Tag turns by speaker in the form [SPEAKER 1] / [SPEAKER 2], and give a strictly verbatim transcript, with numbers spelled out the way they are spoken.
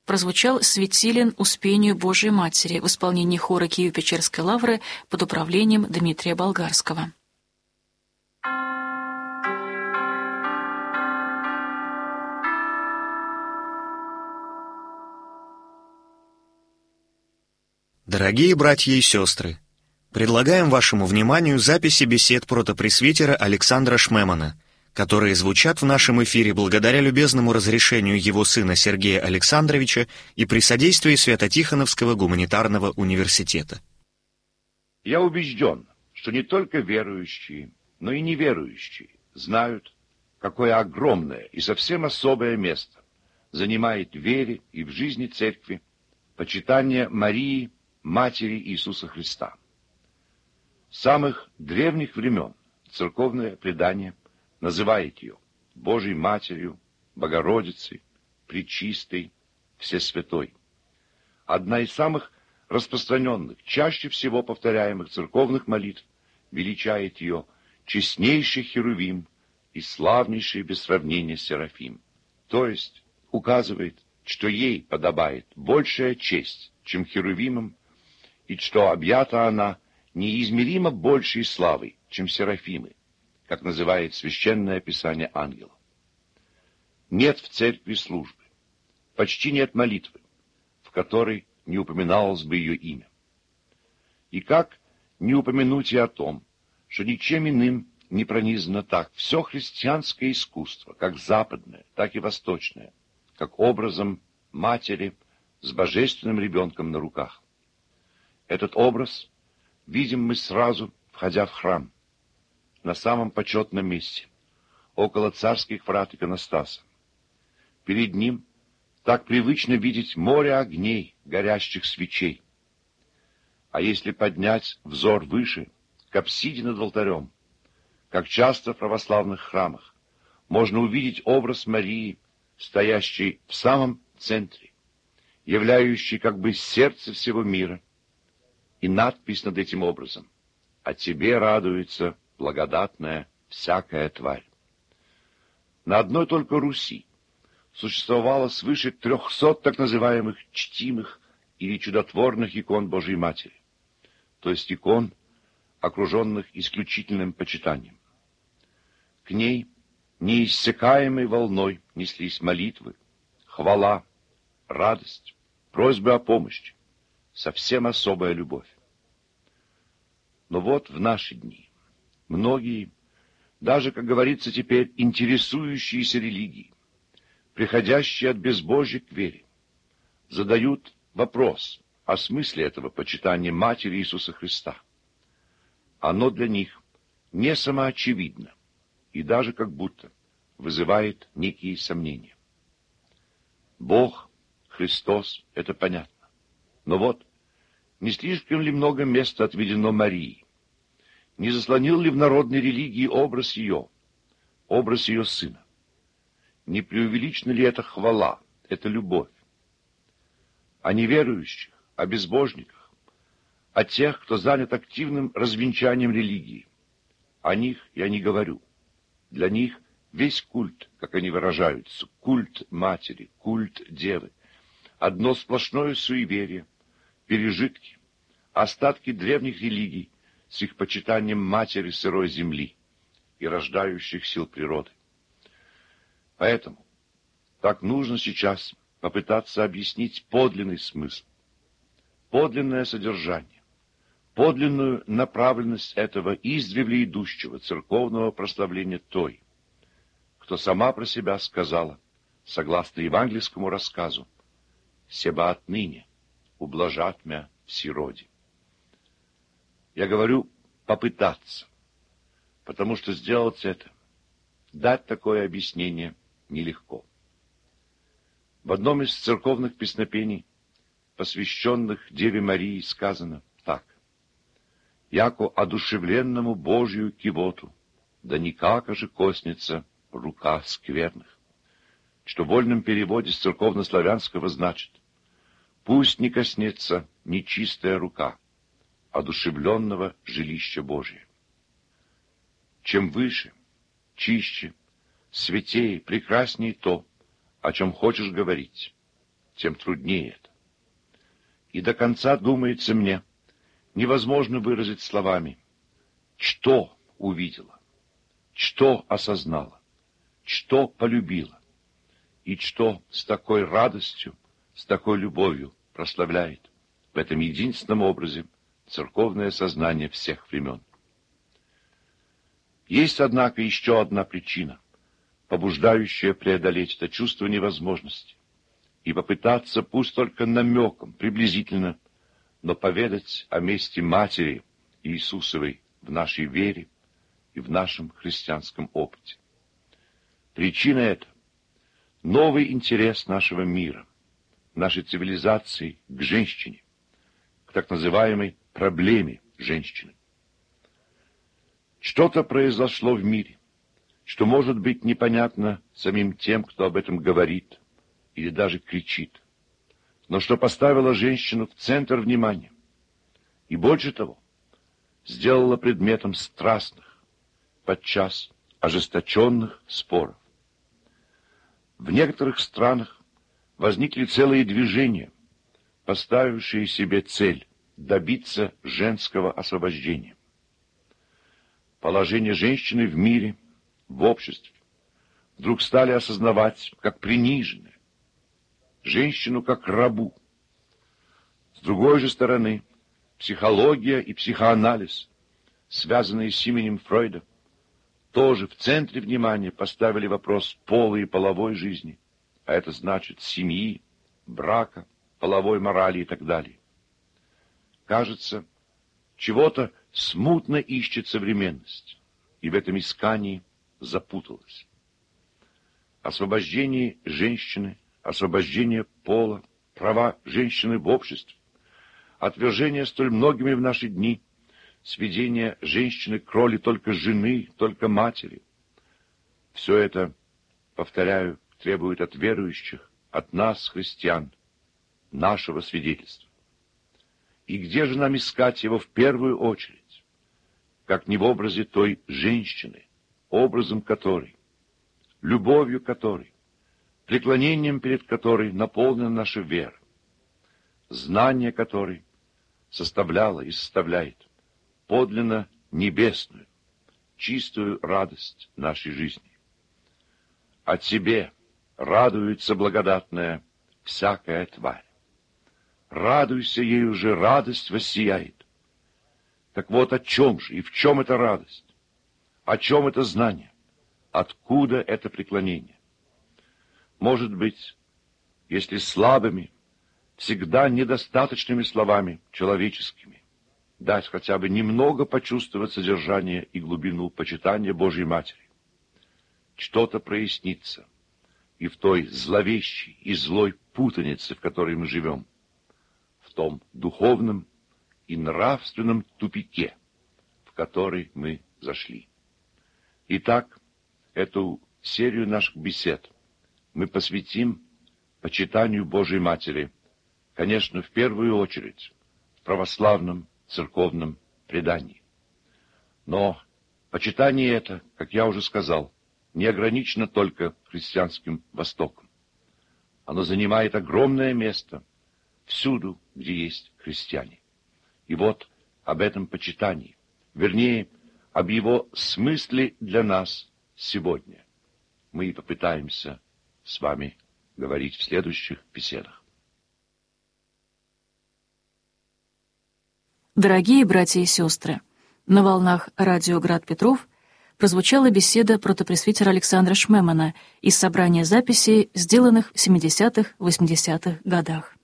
[SPEAKER 1] прозвучал «Светилен Успению Божией Матери» в исполнении хора Киево-Печерской лавры под управлением Дмитрия Болгарского.
[SPEAKER 2] Дорогие братья и сестры, предлагаем вашему вниманию записи бесед протопресвитера Александра Шмемана, которые звучат в нашем эфире благодаря любезному разрешению его сына Сергея Александровича и при содействии Свято-Тихоновского гуманитарного университета.
[SPEAKER 3] Я убежден, что не только верующие, но и неверующие знают, какое огромное и совсем особое место занимает в вере и в жизни Церкви почитание Марии, Матери Иисуса Христа. С самых древних времен церковное предание называет ее Божьей Матерью, Богородицей, Пречистой, Всесвятой. Одна из самых распространенных, чаще всего повторяемых церковных молитв величает ее честнейший Херувим и славнейший без сравнения Серафим, то есть указывает, что ей подобает большая честь, чем Херувимам, и что объята она неизмеримо большей славой, чем Серафимы, как называет Священное Писание ангелов. Нет в церкви службы, почти нет молитвы, в которой не упоминалось бы ее имя. И как не упомянуть и о том, что ничем иным не пронизано так все христианское искусство, как западное, так и восточное, как образом матери с божественным ребенком на руках. Этот образ видим мы сразу, входя в храм, на самом почетном месте, около царских врат иконостаса. Перед ним так привычно видеть море огней, горящих свечей. А если поднять взор выше, к апсиде над алтарем, как часто в православных храмах, можно увидеть образ Марии, стоящей в самом центре, являющей как бы сердце всего мира, и надпись над этим образом: «О тебе радуется благодатная всякая тварь». На одной только Руси существовало свыше трехсот так называемых чтимых или чудотворных икон Божьей Матери, то есть икон, окруженных исключительным почитанием. К ней неиссякаемой волной неслись молитвы, хвала, радость, просьбы о помощи, совсем особая любовь. Но вот в наши дни многие, даже, как говорится теперь, интересующиеся религией, приходящие от безбожья к вере, задают вопрос о смысле этого почитания Матери Иисуса Христа. Оно для них не самоочевидно и даже как будто вызывает некие сомнения. Бог, Христос — это понятно. Но вот, не слишком ли много места отведено Марии? Не заслонил ли в народной религии образ ее, образ ее сына? Не преувеличена ли это хвала, это любовь? О неверующих, о безбожниках, о тех, кто занят активным развенчанием религии. О них я не говорю. Для них весь культ, как они выражаются, культ матери, культ девы, одно сплошное суеверие, пережитки, остатки древних религий с их почитанием матери сырой земли и рождающих сил природы. Поэтому так нужно сейчас попытаться объяснить подлинный смысл, подлинное содержание, подлинную направленность этого издревле идущего церковного прославления той, кто сама про себя сказала, согласно евангельскому рассказу: «Себа отныне ублажат мя в сироде». Я говорю «попытаться», потому что сделать это, дать такое объяснение нелегко. В одном из церковных песнопений, посвященных Деве Марии, сказано так: «Яко одушевленному Божию кивоту, да никако же коснется рука скверных», что в вольном переводе с церковно-славянского значит: «Пусть не коснется нечистая рука одушевленного жилища Божия». Чем выше, чище, святее, прекраснее то, о чем хочешь говорить, тем труднее это. И до конца, думается мне, невозможно выразить словами, что увидела, что осознала, что полюбила, и что с такой радостью, с такой любовью прославляет в этом единственном образе церковное сознание всех времен. Есть, однако, еще одна причина, побуждающая преодолеть это чувство невозможности и попытаться, пусть только намеком, приблизительно, но поведать о месте Матери Иисусовой в нашей вере и в нашем христианском опыте. Причина эта — новый интерес нашего мира, нашей цивилизации к женщине, к так называемой проблеме женщины. Что-то произошло в мире, что может быть непонятно самим тем, кто об этом говорит или даже кричит, но что поставило женщину в центр внимания и, больше того, сделало предметом страстных, подчас ожесточенных споров. В некоторых странах возникли целые движения, поставившие себе цель добиться женского освобождения. Положение женщины в мире, в обществе, вдруг стали осознавать как приниженное, женщину как рабу. С другой же стороны, психология и психоанализ, связанные с именем Фройда, тоже в центре внимания поставили вопрос полой и половой жизни, а это значит семьи, брака, половой морали и так далее. Кажется, чего-то смутно ищет современность, и в этом искании запуталась. Освобождение женщины, освобождение пола, права женщины в обществе, отвержение столь многими в наши дни, сведение женщины к роли только жены, только матери. Все это, повторяю, требует от верующих, от нас, христиан, нашего свидетельства. И где же нам искать его в первую очередь, как не в образе той женщины, образом которой, любовью которой, преклонением перед которой наполнена наша вера, знание которой составляло и составляет подлинно небесную, чистую радость нашей жизни. О тебе радуется благодатная всякая тварь. Радуйся, ей уже радость воссияет. Так вот, о чем же и в чем эта радость? О чем это знание? Откуда это преклонение? Может быть, если слабыми, всегда недостаточными словами человеческими, дать хотя бы немного почувствовать содержание и глубину почитания Божьей Матери, что-то прояснится и в той зловещей и злой путанице, в которой мы живем, в том духовном и нравственном тупике, в который мы зашли. Итак, эту серию наших бесед мы посвятим почитанию Божьей Матери, конечно, в первую очередь в православном церковном предании. Но почитание это, как я уже сказал, не ограничено только христианским Востоком. Оно занимает огромное место всюду, где есть христиане. И вот об этом почитании, вернее, об его смысле для нас сегодня, мы и попытаемся с вами говорить в следующих беседах.
[SPEAKER 1] Дорогие братья и сестры, на волнах радио «Град Петров» прозвучала беседа протопресвитера Александра Шмемана из собрания записей, сделанных в семидесятых-восьмидесятых годах.